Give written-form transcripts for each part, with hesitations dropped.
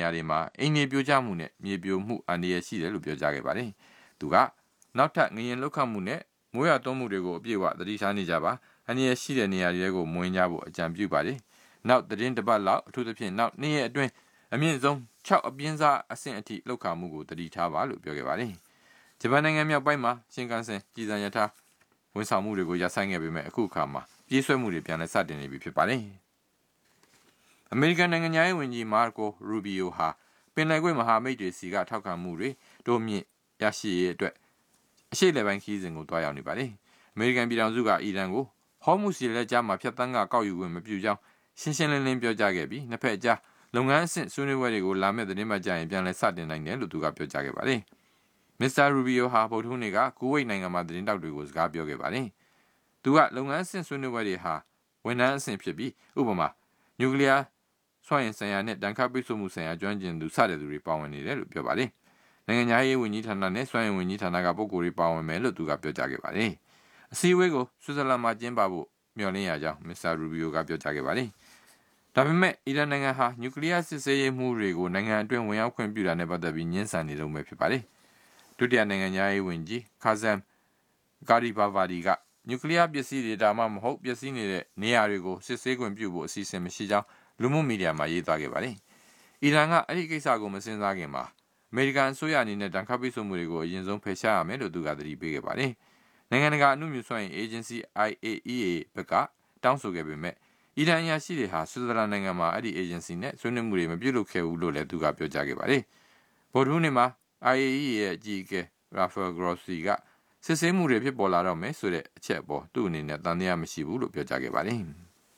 ရာတွေမှာအင်းကြီးပြိုကျမှုနဲ့မြေပြိုမှုအန္တရာယ်ရှိတယ်လို့ပြောကြားခဲ့ပါတယ်။သူကနောက်ထပ်ငရင်လောက်ခတ်မှုနဲ့မိုးရွာသွန်းမှုတွေကိုအပြည့်အဝသတိထားနေကြပါအန္တရာယ်ရှိတဲ့နေရာတွေကိုမဝင်ကြဖို့အကြံပြုပါတယ်။နောက်သတင်းတစ်ပတ်လောက်အထူးသဖြင့်နောက်နေ့ရက်အတွင်းအမြင့်ဆုံး6အပြင်းစားအဆင့်အထိလောက်ခမှုကိုသတိထားပါလို့ပြောခဲ့ပါတယ်။ဂျပန်နိုင်ငံမြောက်ပိုင်းမှာရှင်ကန်ဆင်ကြီးစံရထားဝန်ဆောင်မှုတွေကိုရပ်ဆိုင်းခဲ့ပေမဲ့အခုအခါမှာပြေးဆွဲမှုတွေပြန်လည်စတင်နေပြီဖြစ်ပါတယ်။အမေရိကန်နိုင်ငံရေးဝန်ကြီးမာကိုရူဘီယိုဟာပင်လယ်ကွေ့မဟာမိတ်တွေစီကထောက်ခံမှုတွေတိုးမြင့်ရရှိရေးအတွက်အရှေ့လေပိုင်းခီးစဉ်ကိုတွားရောက်နေပါတယ်။အမေရိကန်ပြည်ထောင်စုကအီရန်ကိုဟော်မုစီလက်ကြားမှာဖျက်ဆီးကကောက်ယူခွင့်မပြုကြောင်းရှင်းရှင်းလင်းလင်းပြောကြားခဲ့ပြီးနှစ်ဖက်အကြားလုပ်ငန်းအဆင့်ဆွေးနွေးပွဲတွေကိုလာမယ့်သတင်းမှကြာရင်ပြန်လည်စတင်နိုင်တယ်လို့သူကပြောကြားခဲ့ပါတယ်။မစ္စတာရူဘီယိုဟာဗုဒ္ဓဟူးနေ့ကကူဝိတ်နိုင်ငံမှာသတင်းတောက်တွေကိုစကားပြောခဲ့ပါတယ်။သူကလုပ်ငန်းအဆင့်ဆွေးနွေးပွဲတွေဟာဝန်ထမ်းအဆင့်ဖြစ်ပြီးဥပမာနျူကလ িয়ারစွမ်းအင်ဆိုင်ရာနဲ့တန်ခါပိတ်ဆို့မှုဆိုင်ရာကျွမ်းကျင်သူစတဲ့သူတွေပါဝင်နေတယ်လို့ပြောပါတယ်။နိုင်ငံရေးဝန်ကြီးဌာနနဲ့စွမ်းအင်ဝန်ကြီးဌာနကပုဂ္ဂိုလ်တွေပါဝင်မယ်လို့သူကပြောကြားခဲ့ပါတယ်။အစည်းအဝေးကိုဆွစ်ဇာလန်မှာကျင်းပဖို့မျှော်လင့်ရကြောင်းမစ္စတာရူဘီယိုကပြောကြားခဲ့ပါတယ်။ဒါပေမဲ့အီရန်နိုင်ငံဟာနျူကလ িয়ারစစ်ဆေးရေးမှုတွေကိုနိုင်ငံအတွင်းဝင်ရောက်ခွင့်ပြုတာနဲ့ပတ်သက်ပြီးညှင်းဆန်နေတုန်းပဲဖြစ်ပါတယ်။ဒုတိယနိုင်ငံရေးဝန်ကြီးခါဇမ်ကာရီဘာဗာဒီကနျူကလ িয়ারပစ္စည်းတွေဒါမှမဟုတ်ပစ္စည်းနေတဲ့နေရာတွေကိုစစ်ဆေးခွင့်ပြုဖို့အစီအစဉ်မရှိကြောင်းလူမှုမီဒီယာမှာရေးသားခဲ့ပါတယ်။အီရန်ကအဲ့ဒီကိစ္စကိုမစင်စားခင်မှာအမေရိကန်အစိုးရအနေနဲ့တန်ခါပိတ်ဆို့မှုတွေကိုအရင်ဆုံးဖယ်ရှားရမယ်လို့သူကသတိပေးခဲ့ပါတယ်။နိုင်ငံတကာအမှုမြူစွမ်းအင်အေဂျင်စီ IAEA ဘက်ကတောင်းဆိုခဲ့ပေမဲ့အီရန်အရာရှိတွေဟာဆွစ်ဇာလန်နိုင်ငံမှာအဲ့ဒီအေဂျင်စီနဲ့ဆွေးနွေးမှုတွေမပြုလုပ်ခဲ့ဘူးလို့လည်းသူကပြောကြားခဲ့ပါတယ်။ဗုဒ္ဓဟူးနေ့မှာ IAEA ရဲ့အကြီးအကဲ Rafael Grossi ကစစ်ဆေးမှုတွေဖြစ်ပေါ်လာတော့မယ်ဆိုတဲ့အချက်အပေါ်သူ့အနေနဲ့တန်တရားမရှိဘူးလို့ပြောကြားခဲ့ပါတယ်။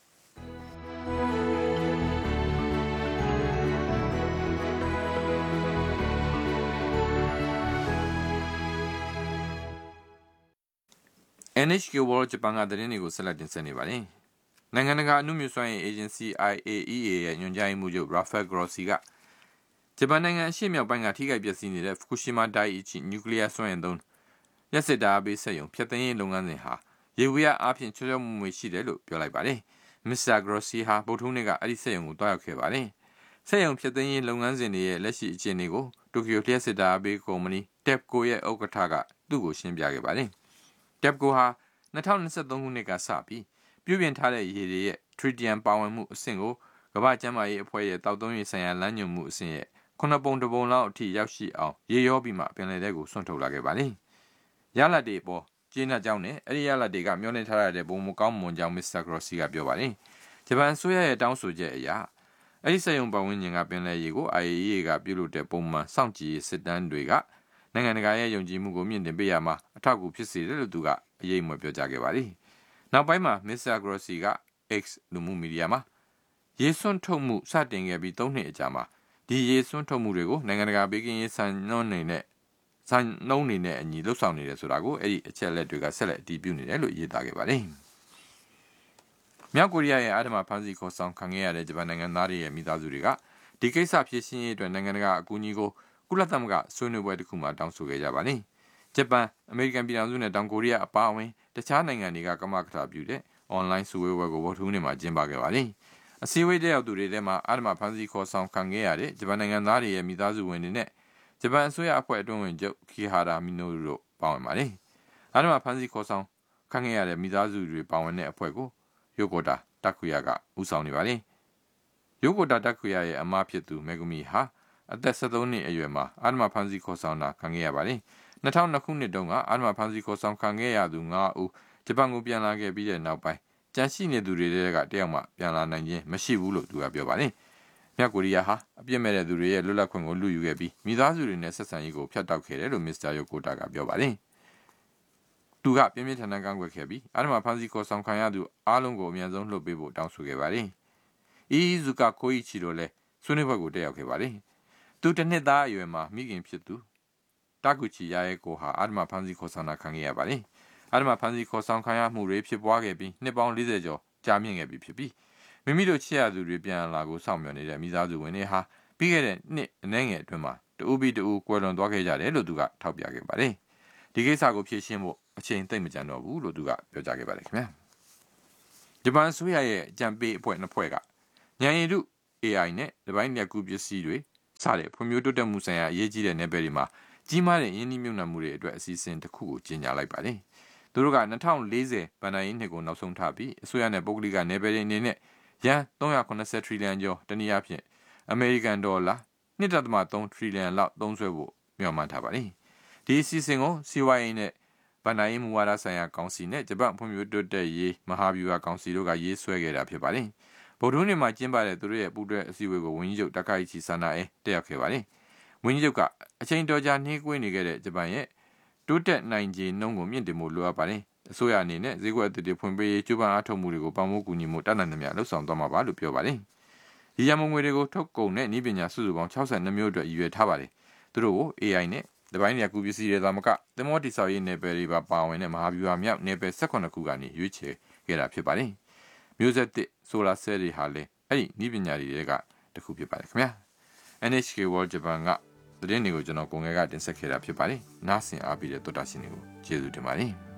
NHK World Japan ကသတင်းတွေကိုဆက်လက်တင်ဆက်နေပါတယ်။နိုင်ငံတကာအမှုမြူစွမ်းအင်အေဂျင်စီ IAEA ရဲ့ညွှန်ကြားရေးမှူးချုပ် Rafael Grossi ကဂျပန်နိုင်ငံအရှေ့မြောက်ပိုင်းကထိခိုက်ပျက်စီးနေတဲ့ Fukushima Daiichi နျူကလ িয়ারစွမ်းအင်သုံးလျှပ်စစ်ဓာတ်အားပေးစက်ရုံဖျက်သိမ်းရေးလုပ်ငန်းစဉ်ဟာရေဝေးအားဖြင့်ချောချောမွေ့မွေ့ရှိတယ်လို့ပြောလိုက်ပါတယ်။ မစ္စတာ Grossi ဟာဗုဒ္ဓဟူးနေ့ကအဲ့ဒီစက်ရုံကိုတွားရောက်ခဲ့ပါတယ်။စက်ရုံဖျက်သိမ်းရေးလုပ်ငန်းစဉ်တွေရဲ့လက်ရှိအခြေအနေကိုတိုကျိုလျှပ်စစ်ဓာတ်အားပေးကုမ္ပဏီ TEPCO ရဲ့ဥက္ကဋ္ဌကသူ့ကိုရှင်းပြခဲ့ပါတယ်။ TEPCO ဟာ2023ခုနှစ်ကစပြီးပြုပြင်ထားတဲ့ရေတွေရဲ့ tritium ပါဝင်မှုအဆင့်ကိုကမ္ဘာ့ကျန်းမာရေးအဖွဲ့ရဲ့တောက်သုံးရေးဆိုင်ရာလမ်းညွှန်မှုအဆင့်ရဲ့9ပုံတစ်ပုံလောက်အထိရောက်ရှိအောင်ရေရောပြီးမှပင်လယ်ထဲကိုဆွန့်ထုတ်လာခဲ့ပါတယ်။ရလဒ်တွေပေါ်ကျေနပ်ကြောင်းနဲ့အဲ့ဒီရလဒ်တွေကမျှော်လင့်ထားတဲ့ပုံမကောင်းမွန်ကြောင်းမစ္စတာ Grossi ကပြောပါတယ်။ဂျပန်အစိုးရရဲ့တောင်းဆိုချက်အရအဲ့ဒီစက်ရုံပတ်ဝန်းကျင်ကပင်လယ်ရေကို IAEA ကပြုလုပ်တဲ့ပုံမှန်စောင့်ကြည့်ရေးစစ်တမ်းတွေကနိုင်ငံတကာရဲ့ယုံကြည်မှုကိုမြင့်တင်ပေးရမှာအထောက်အကူဖြစ်စေတယ်လို့သူကအရေးအမွယ်ပြောကြားခဲ့ပါတယ်။နောက်ပိုင်းမှာမစ္စတာ Grossi က X လူမှုမီဒီယာမှာရေစွန့်ထုတ်မှုစတင်ခဲ့ပြီး3နှစ်အကြာမှာဒီရေစွန့်ထုတ်မှုတွေကိုနိုင်ငံတကာဘေးကင်းရေးစံနှုန်းတွေနဲ့အညီလှုပ်ဆောင်နေတယ်ဆိုတာကိုအဲ့ဒီအချက်လက်တွေကဆက်လက်အတည်ပြုနေတယ်လို့ရေးသားခဲ့ပါတယ်။မြောက်ကိုရီးယားရဲ့အာဓမဖမ်းဆီးခေါ်ဆောင်ခံခဲ့ရတဲ့ဂျပန်နိုင်ငံသားတွေရဲ့မိသားစုတွေကဒီကိစ္စဖြေရှင်းရေးအတွက်နိုင်ငံတကာအကူအညီကိုကုလသမဂ္ဂဆွေးနွေးပွဲတစ်ခုမှာတောင်းဆိုခဲ့ကြပါတယ်။ဂျပန်အမေရိကန်ပြည်ထောင်စုနဲ့တောင်ကိုရီးယားအပါအဝင်တခြားနိုင်ငံတွေကကမကထပြုတဲ့အွန်လိုင်းစုဝေးပွဲကိုဗုဒ္ဓဟူးနေ့မှာကျင်းပခဲ့ပါတယ်။အစည်းအဝေးတက်ရောက်သူတွေထဲမှာအာဓမဖမ်းဆီးခေါ်ဆောင်ခံခဲ့ရတဲ့ဂျပန်နိုင်ငံသားတွေရဲ့မိသားစုဝင်တွေနဲ့ဂျပန်အစိုးရအဖွဲ့အတွင်းဝင်ချုပ်ခီဟာရာမီနိုတို့ပါဝင်ပါတယ်။အာဓမဖမ်းဆီးခေါ်ဆောင်ခံခဲ့ရတဲ့မိသားစုတွေပါဝင်တဲ့အဖွဲ့ကိုယိုကိုတာတက်ကူယာကဦးဆောင်နေပါတယ်။ယိုကိုတာတက်ကူယာရဲ့အမဖြစ်သူမေဂူမီဟာအသက်73နှစ်အရွယ်မှာအာဓမဖမ်းဆီးခေါ်ဆောင်တာခံခဲ့ရပါတယ်။2002ခုနှစ်တုန်းကအာဓမဖမ်းဆီးခေါ်ဆောင်ခံခဲ့ရသူ9ဦးဂျပန်ကိုပြန်လာခဲ့ပြီးတဲ့နောက်ပိုင်းကြန့်ရှိနေသူတွေတဲကတယောက်မှပြန်လာနိုင်ခြင်းမရှိဘူးလို့သူကပြောပါတယ်။မြောက်ကိုရီးယားဟာအပြစ်မဲ့တဲ့သူတွေရဲ့လွတ်လပ်ခွင့်ကိုလူယူခဲ့ပြီးမိသားစုတွေနဲ့ဆက်ဆံရေးကိုဖျက်တောက်ခဲ့တယ်လို့မစ္စတာယိုကိုတာကပြောပါတယ်။သူကပြင်းပြင်းထန်ထန်ကန့်ကွက်ခဲ့ပြီးအာဓမဖမ်းဆီးခေါ်ဆောင်ခံရသူအားလုံးကိုအမြန်ဆုံးလွှတ်ပေးဖို့တောင်းဆိုခဲ့ပါတယ်။အီဇူကာကိုအီချီတို့လည်းဆွေးနွေးပွဲကိုတက်ရောက်ခဲ့ပါတယ်။သူတစ်နှစ်သားအရွယ်မှာမိခင်ဖြစ်သူတာကူချီယာရဲ့ကိုဟာအာဓမဖမ်းဆီးခေါ်ဆောင်တာခံခဲ့ရပါတယ်။အာဓမဖမ်းဆီးခေါ်ဆောင်ခံရမှုတွေဖြစ်ပွားခဲ့ပြီးနှစ်ပေါင်း40ကျော်ကြာမြင့်ခဲ့ပြီဖြစ်ပြီးမိမိတို့ချစ်ရသူတွေပြန်လာကိုစောင့်မျှော်နေတဲ့မိသားစုဝင်တွေဟာပြီးခဲ့တဲ့နှစ်အနည်းငယ်အတွင်းမှာတူပြီးတူကွယ်လွန်သွားခဲ့ကြတယ်လို့သူကထောက်ပြခဲ့ပါတယ်။ဒီကိစ္စကိုဖြေရှင်းဖို့အချိန်သိမ့်မကြံတော့ဘူးလို့သူကပြောကြားခဲ့ပါတယ်ခင်ဗျာ။ဂျပန်အစိုးရရဲ့အကြံပေးအဖွဲ့နှစ်ဖွဲ့ကဉာဏ်ရည်တု AI နဲ့တပိုင်းလက်ကူပစ္စည်းတွေစတဲ့ဖွံ့ဖြိုးတိုးတက်မှုဆိုင်ရာအရေးကြီးတဲ့နယ်ပယ်တွေမှာကြီးမားတဲ့ယင်းနှိမ့်မြုပ်နှံမှုတွေအတွက်အစီအစဉ်တစ်ခုကိုကြီးညာလိုက်ပါတယ်။သူတို့က2040ဘဏ္ဍာရေးနှစ်ကိုနောက်ဆုံးထားပြီးအစိုးရနဲ့ပုဂ္ဂလိကနယ်ပယ်တွေအနေနဲ့ရန်380ထရီလီယံကျော်တနည်းအားဖြင့်အမေရိကန်ဒေါ်လာ1.3ထရီလီယံလောက်သုံးစွဲဖို့မျှော်မှန်းထားပါတယ်။ဒီအစီအစဉ်ကိုစီးပွားရေးနဲ့ဘဏ္ဍာရေးမူဝါဒဆိုင်ရာကောင်စီနဲ့ဂျပန်ဖွံ့ဖြိုးတိုးတက်ရေးမဟာဗျူဟာကောင်စီတို့ကရေးဆွဲခဲ့တာဖြစ်ပါတယ်။ဗုဒ္ဓဟူးနေ့မှာကျင်းပတဲ့သူတို့ရဲ့ပူးတွဲအစည်းအဝေးကိုဝန်ကြီးချုပ်တက္ကအိချီဆာနာအဲတက်ရောက်ခဲ့ပါတယ်။ဝန်ကြီးချုပ်ကအချိန်တော်ကြာနှေးကွေးနေခဲ့တဲ့ဂျပန်ရဲ့တိုးတက်နိုင်ခြေနှုန်းကိုမြင့်တင်ဖို့လိုအပ်ပါတယ်။အစိုးရအနေနဲ့ဈေးကွက်အသစ်တွေဖွံ့ဖြိုးရေးကျိုးပမ်းအားထုတ်မှုတွေကိုပံ့ပိုးကူညီမှုတတ်နိုင်သမျှလှုပ်ဆောင်သွားမှာပါလို့ပြောပါတယ်။ဒီရမုံငွေတွေကိုထုတ်ကုန်တဲ့နည်းပညာစုစုပေါင်း62မျိုးအတွက်ရည်ရွယ်ထားပါတယ်။သူတို့ကို AI နဲ့တပိုင်းညာကူပစ္စည်းတွေသာမကသမောတိဆောက်ရေးနယ်ပယ်တွေပါဝင်တဲ့မဟာဗျူဟာမြောက်နယ်ပယ်18ခုကနေရွေးချယ်ခဲ့တာဖြစ်ပါတယ်။မျိုးဆက်သစ်ဆိုလာဆဲတွေဟာလည်းအဲ့ဒီနည်းပညာတွေကတစ်ခုဖြစ်ပါတယ်ခင်ဗျာ။ NHK World Japan ကသတင်းတွေကိုကျွန်တော်ကိုငယ်ကတင်ဆက်ခဲ့တာဖြစ်ပါတယ်။နားဆင်အားပေးတဲ့သောတာရှင်တွေကိုကျေးဇူးတင်ပါတယ်။